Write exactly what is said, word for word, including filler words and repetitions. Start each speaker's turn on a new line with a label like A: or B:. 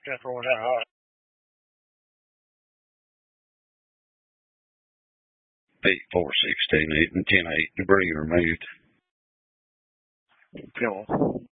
A: Just rolling out hot.
B: eight four sixteen, eight and ten eight, debris removed.
A: Fuel.